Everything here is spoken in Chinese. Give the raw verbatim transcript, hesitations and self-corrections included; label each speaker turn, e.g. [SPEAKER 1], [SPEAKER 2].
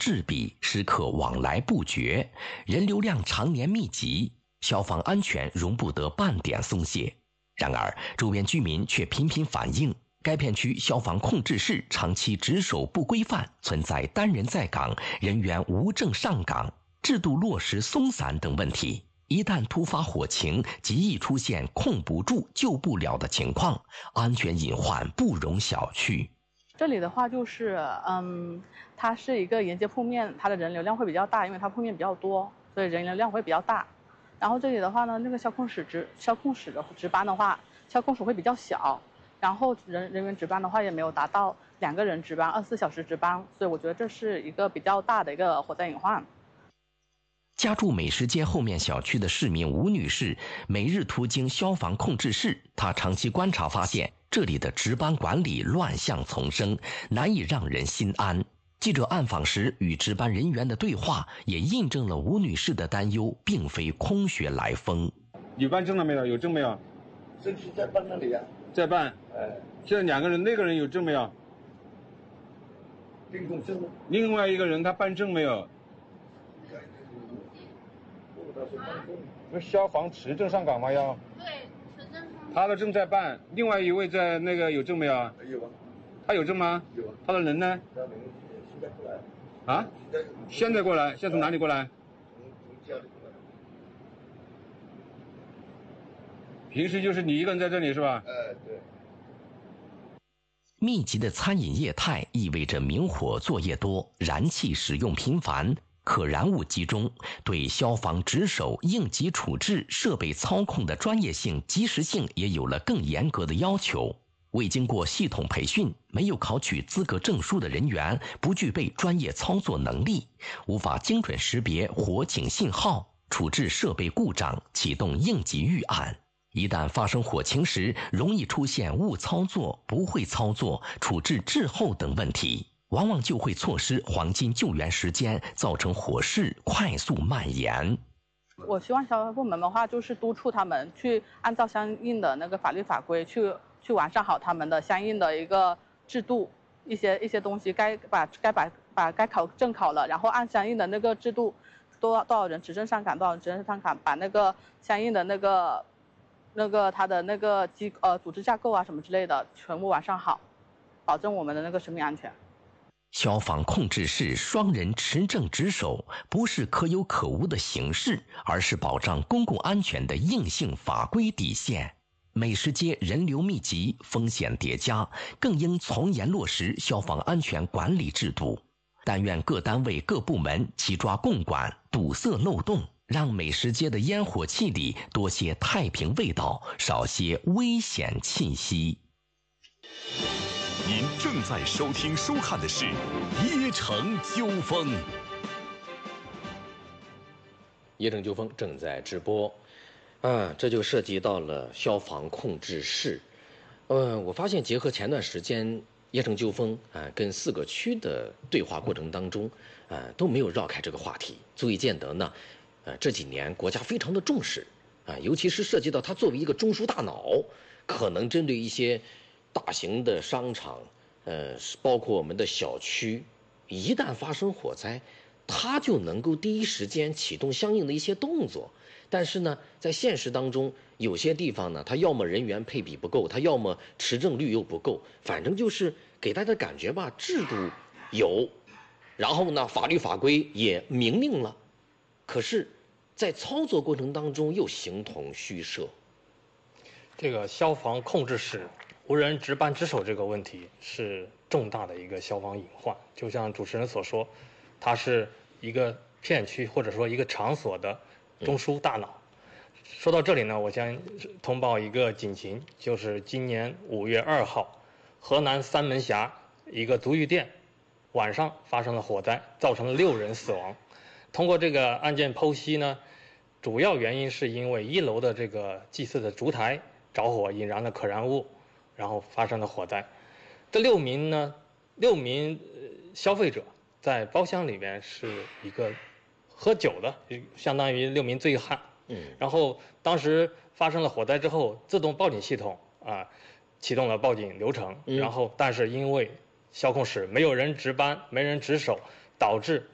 [SPEAKER 1] 制比，时刻往来不绝，人流量常年密集，消防安全容不得半点松懈。然而，周边居民却频频反映，该片区消防控制室长期值守不规范，存在单人在岗、人员无证上岗、制度落实松散等问题。一旦突发火情，极易出现控不住、救不了的情况，安全隐患不容小觑。
[SPEAKER 2] 这里的话就是，嗯，它是一个沿街铺面，它的人流量会比较大，因为它铺面比较多，所以人流量会比较大。然后这里的话呢，那个消控室值消控室的值班的话，消控室会比较小，然后人人员值班的话也没有达到两个人值班，二十四小时值班，所以我觉得这是一个比较大的一个火灾隐患。
[SPEAKER 1] 家住美食街后面小区的市民吴女士，每日途经消防控制室，她长期观察发现，这里的值班管理乱象丛生，难以让人心安。记者暗访时与值班人员的对话，也印证了吴女士的担忧并非空穴来风。
[SPEAKER 3] 你办证了没有？有证没有？
[SPEAKER 4] 证是在办那里啊。在
[SPEAKER 3] 办。哎，现在两个人，那个人有证没有？
[SPEAKER 4] 另证。
[SPEAKER 3] 另外一个人他办证没有？那消防持证上岗吗？要。
[SPEAKER 5] 对，持证上岗。
[SPEAKER 3] 他的证在办，另外一位在那个有证没有？
[SPEAKER 4] 有啊。
[SPEAKER 3] 他有证吗？
[SPEAKER 4] 有啊。
[SPEAKER 3] 他的人呢？
[SPEAKER 4] 他人现在过来。
[SPEAKER 3] 啊？现在过来？现在从哪里过来？
[SPEAKER 4] 从家里过来。
[SPEAKER 3] 平时就是你一个人在这里是吧？
[SPEAKER 4] 哎，对。
[SPEAKER 1] 密集的餐饮业态意味着明火作业多，燃气使用频繁，可燃物集中，对消防值守、应急处置、设备操控的专业性、及时性也有了更严格的要求。未经过系统培训、没有考取资格证书的人员，不具备专业操作能力，无法精准识别火警信号、处置设备故障、启动应急预案。一旦发生火情时，容易出现误操作、不会操作、处置滞后等问题，往往就会错失黄金救援时间，造成火势快速蔓延。
[SPEAKER 2] 我希望消防部门的话，就是督促他们去按照相应的那个法律法规去去完善好他们的相应的一个制度，一些一些东西该把该把把该考证考了，然后按相应的那个制度，多多少人持证上岗，多少人持证上岗，把那个相应的那个那个他的那个机呃组织架构啊什么之类的全部完善好，保证我们的那个生命安全。
[SPEAKER 1] 消防控制室双人持证值守，不是可有可无的形式，而是保障公共安全的硬性法规底线。美食街人流密集，风险叠加，更应从严落实消防安全管理制度。但愿各单位各部门齐抓共管，堵塞漏洞，让美食街的烟火气里多些太平味道，少些危险气息。
[SPEAKER 6] 您正在收听收看的是《椰城纠纷》。
[SPEAKER 7] 椰城纠纷正在直播，啊，这就涉及到了消防控制室。呃，我发现结合前段时间椰城纠纷啊，跟四个区的对话过程当中，啊，都没有绕开这个话题。足以见得呢，呃，这几年国家非常的重视啊，尤其是涉及到它作为一个中枢大脑，可能针对一些大型的商场，呃，包括我们的小区，一旦发生火灾，它就能够第一时间启动相应的一些动作。但是呢，在现实当中，有些地方呢，它要么人员配比不够，它要么持证率又不够，反正就是给大家的感觉吧，制度有，然后呢，法律法规也明令了，可是，在操作过程当中又形同虚设。
[SPEAKER 8] 这个消防控制室无人值班值守这个问题是重大的一个消防隐患，就像主持人所说，它是一个片区或者说一个场所的中枢大脑。说到这里呢，我将通报一个警情，就是今年五月二号，河南三门峡一个足浴店晚上发生了火灾，造成了六人死亡。通过这个案件剖析呢，主要原因是因为一楼的这个祭祀的烛台着火，引燃了可燃物，然后发生了火灾。这六名呢，六名消费者在包厢里边是一个喝酒的，相当于六名醉汉。嗯。然后当时发生了火灾之后，自动报警系统啊启动了报警流程。嗯。然后但是因为消控室没有人值班，没人值守，导致